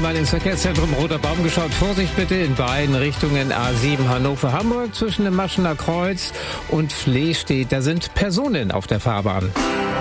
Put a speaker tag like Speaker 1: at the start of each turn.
Speaker 1: einmal ins Verkehrszentrum Roter Baum geschaut. Vorsicht bitte in beiden Richtungen A7 Hannover-Hamburg zwischen dem Maschener Kreuz und Flehstedt. Da sind Personen auf der Fahrbahn.